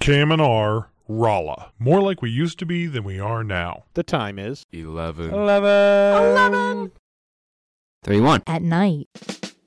KMNR, Rolla. More like we used to be than we are now. The time is 11. 11. 3-1. At night.